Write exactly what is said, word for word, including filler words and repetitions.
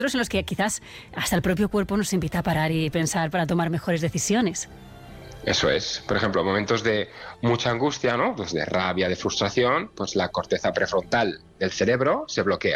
en los que quizás hasta el propio cuerpo nos invita a parar y pensar para tomar mejores decisiones. Eso es. Por ejemplo, momentos de mucha angustia, ¿no? Pues de rabia, de frustración, pues la corteza prefrontal del cerebro se bloquea.